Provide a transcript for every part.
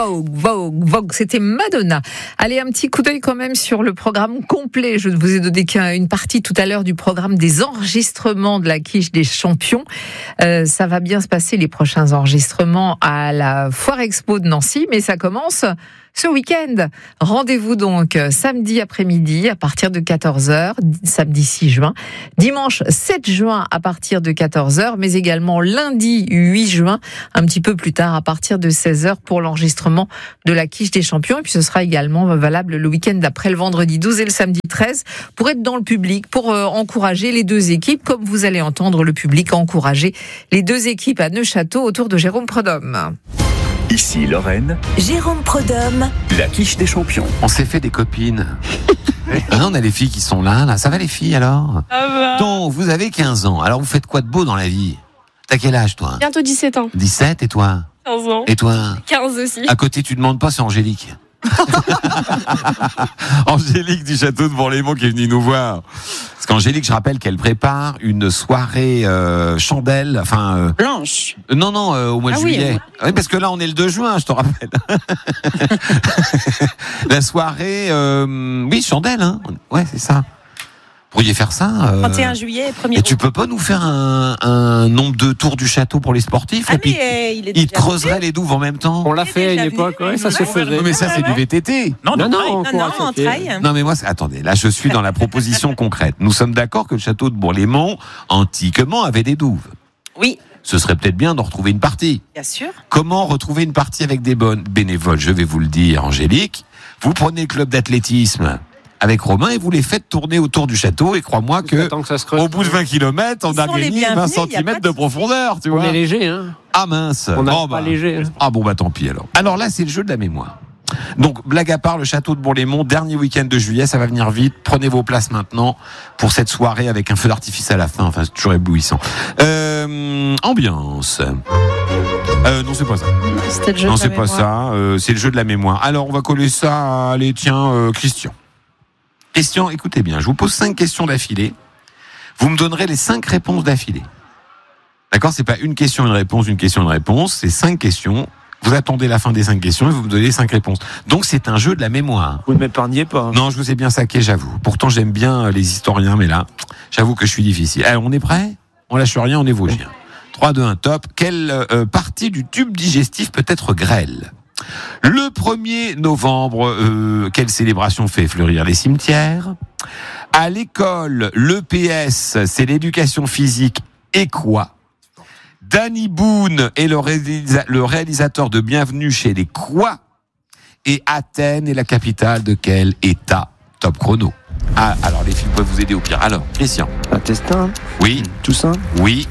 Vogue, c'était Madonna. Allez, un petit coup d'œil quand même sur le programme complet. Je ne vous ai donné qu'une partie tout à l'heure du programme des enregistrements de la quiche des champions. Ça va bien se passer, les prochains enregistrements à la Foire Expo de Nancy, mais ça commence ce week-end. Rendez-vous donc samedi après-midi à partir de 14h, samedi 6 juin, dimanche 7 juin à partir de 14h, mais également lundi 8 juin, un petit peu plus tard à partir de 16h pour l'enregistrement de la quiche des champions. Et puis ce sera également valable le week-end d'après, le vendredi 12 et le samedi 13, pour être dans le public, pour encourager les deux équipes, comme vous allez entendre le public encourager les deux équipes à Neufchâteau autour de Jérôme Prudhomme. Ici Lorraine, Jérôme Prudhomme, la quiche des champions. On s'est fait des copines. On a les filles qui sont là. Ça va les filles alors? Donc, vous avez 15 ans. Alors, vous faites quoi de beau dans la vie? T'as quel âge, toi? Bientôt 17 ans. 17, et toi? 15 ans. Et toi? 15 aussi. À côté, tu demandes pas, c'est Angélique. Angélique du château de Bourg-les-Monts qui est venue nous voir. Parce qu'Angélique, je rappelle qu'elle prépare une soirée chandelle, Blanche. Non, au mois de juillet. Oui, parce que là, on est le 2 juin, je te rappelle. La soirée, chandelle, hein. Ouais, c'est ça. Vous pourriez faire ça 31 juillet, 1er Et tu peux pas nous faire un nombre de tours du château pour les sportifs? Et puis, ils creuseraient les douves en même temps. On l'a fait à une époque, ça se faisait. Non, mais ça, c'est du VTT. Non, on traille. Non, mais moi, attendez, là, je suis dans la proposition concrète. Nous sommes d'accord que le château de Bourg-les-Monts, antiquement, avait des douves. Oui. Ce serait peut-être bien d'en retrouver une partie. Bien sûr. Comment retrouver une partie avec des bonnes bénévoles? Je vais vous le dire, Angélique. Vous prenez le club d'athlétisme avec Romain et vous les faites tourner autour du château, et crois-moi que au bout de 20 km, on a gagné 20 cm de profondeur, tu vois. On est léger, hein. Ah mince. On n'est pas léger. Ah bon, tant pis alors. Alors là, c'est le jeu de la mémoire. Donc, blague à part, le château de Bourg-les-Monts, dernier week-end de juillet, ça va venir vite. Prenez vos places maintenant pour cette soirée avec un feu d'artifice à la fin. Enfin, c'est toujours éblouissant. Ambiance. Non, c'est pas ça. C'était le jeu Non, de la c'est pas mémoire. ça. C'est le jeu de la mémoire. Alors, on va coller ça. Allez, tiens, Christian. Question, écoutez bien. Je vous pose 5 questions d'affilée. Vous me donnerez les 5 réponses d'affilée. D'accord? C'est pas une question, une réponse. C'est 5 questions. Vous attendez la fin des 5 questions et vous me donnez les 5 réponses. Donc, c'est un jeu de la mémoire. Vous ne m'épargnez pas. Non, je vous ai bien saqué, j'avoue. Pourtant, j'aime bien les historiens, mais là, j'avoue que je suis difficile. Alors, on est prêt? On lâche rien, on est Vosgien. 3, 2, 1, top. Quelle partie du tube digestif peut être grêle? Le 1er novembre, quelle célébration fait fleurir les cimetières? À l'école, l'EPS, c'est l'éducation physique et quoi? Danny Boone est le réalisateur de Bienvenue chez les quoi? Et Athènes est la capitale de quel État? Top chrono. Ah, alors les filles peuvent vous aider au pire. Alors, Christian. Intestin. Oui. Toussaint. Oui.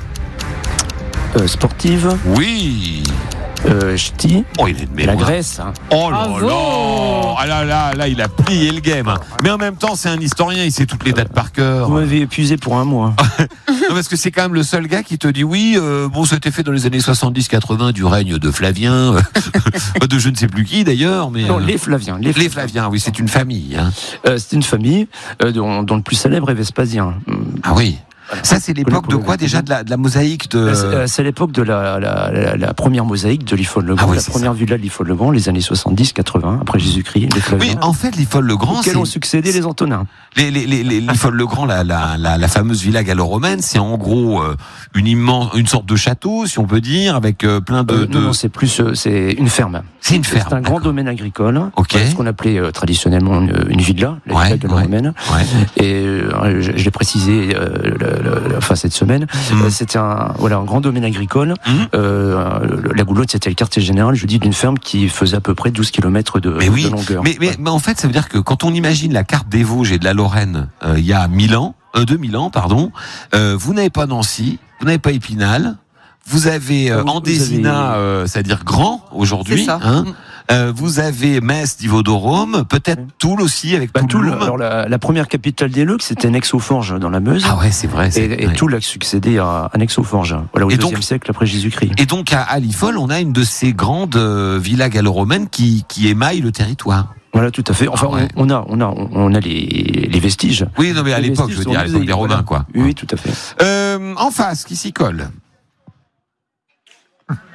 Sportive. Oui. Ch'ti. Oh, il est de mémoire. La Grèce. Hein. Oh là là. Là, il a plié le game. Mais en même temps, c'est un historien, il sait toutes les dates par cœur. Vous m'avez épuisé pour un mois. Non, parce que c'est quand même le seul gars qui te dit oui, c'était fait dans les années 70-80 du règne de Flavien, de je ne sais plus qui d'ailleurs. Mais, non, les Flaviens. Les Flaviens, oui, c'est une famille. Hein. C'est une famille dont le plus célèbre est Vespasien. Ah oui. Voilà. Ça, c'est l'époque de quoi déjà, de la mosaïque de... C'est l'époque de la première mosaïque de Lifone-le-Grand, la première villa de Lifone-le-Grand, les années 70-80, après Jésus-christ. Oui, en fait, Lifone-le-Grand, auxquels ont succédé les Antonins. Lifone-le-Grand, la fameuse villa gallo-romaine, c'est en gros une sorte de château, si on peut dire, avec plein de... Non, c'est plus... c'est une ferme. C'est une ferme. C'est un grand domaine agricole. Okay. Ce qu'on appelait traditionnellement une villa, la villa gallo-romaine. Ouais. Et je l'ai précisé cette semaine. C'était un grand domaine agricole. La Goulotte, c'était le quartier général, je dis, d'une ferme qui faisait à peu près 12 km de longueur. Mais en fait, ça veut dire que quand on imagine la carte des Vosges et de la Lorraine il y a 2000 ans, vous n'avez pas Nancy, vous n'avez pas Épinal, vous avez Andésina, c'est-à-dire Grand aujourd'hui. C'est ça. Hein. Vous avez Metz, Divodorum, peut-être Toul aussi avec Toul. Alors la première capitale des Leux, c'était Nex-aux-Forges dans la Meuse. Ah ouais, c'est vrai. Et Toul a succédé à Nex-aux-Forges, au IIe siècle après Jésus-Christ. Et donc à Lifol, on a une de ces grandes villas gallo-romaines qui émaillent le territoire. Voilà, tout à fait. Enfin, on a les vestiges. Oui, non, mais à l'époque, je veux dire, à l'époque des Romains, quoi. Oui, tout à fait. En face, qui s'y colle.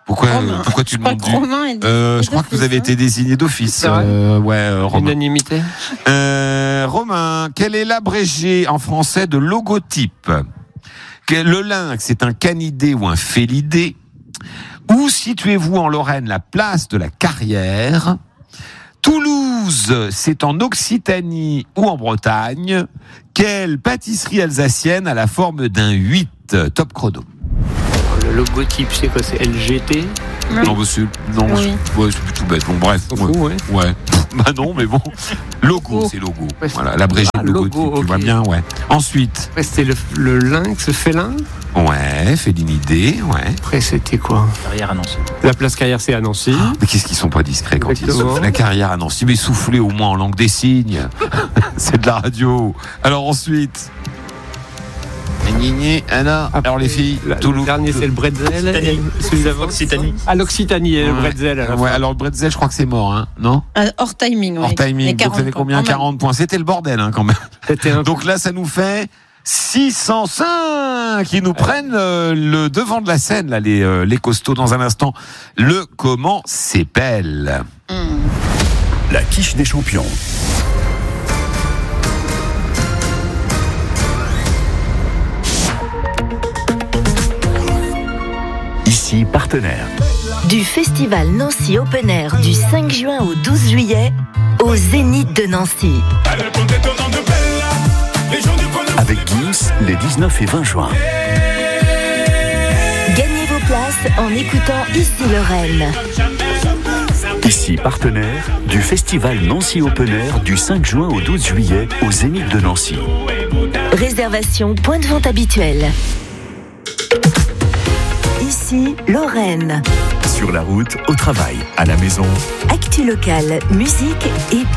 Pourquoi tu Je crois demandes que Romain est je crois que vous avez été désigné d'office. C'est vrai Romain. Unanimité. Romain, quel est l'abrégé en français de logotype? Le lynx, c'est un canidé ou un félidé? Où situez-vous en Lorraine la place de la Carrière? Toulouse, c'est en Occitanie ou en Bretagne? Quelle pâtisserie alsacienne a la forme d'un 8? Top chrono. Le logotype, c'est quoi? C'est LGT? Non, c'est tout bête. Bon, bref. Ouais. Bah non, mais bon. Logo, c'est logo. Voilà, l'abrégé de logotype, logo, tu vois ok. bien, ouais. Ensuite. Après, c'était le lynx, félin. Ouais, félinidé, ouais. Après, c'était quoi? Carrière à Nancy. La place Carrière, c'est à Nancy. Mais qu'est-ce qu'ils sont pas discrets quand ils Exactement. soufflent la Carrière à Nancy? Mais soufflez au moins en langue des signes. C'est de la radio. Alors ensuite. Alors les filles, Le dernier, c'est le bretzel. Et celui d'avant, Occitanie. Ah, l'Occitanie et le bretzel. à la Ouais, fin. alors le bretzel, je crois que c'est mort, hein, non? hors timing. Hors timing. Donc ça fait combien? 40 points. C'était le bordel, hein, quand même. C'était un Donc là, ça nous fait 605 qui nous prennent le devant de la scène, là, les costauds. Dans un instant, le comment s'appelle. La quiche des champions. Ici, partenaire. Du festival Nancy Open Air du 5 juin au 12 juillet au Zénith de Nancy. Avec Gims, les 19 et 20 juin. Gagnez vos places en écoutant Ici Lorraine. Ici, partenaire du festival Nancy Open Air du 5 juin au 12 juillet au Zénith de Nancy. Réservation point de vente habituel. Ici Lorraine. Sur la route, au travail, à la maison. Actu locale, musique et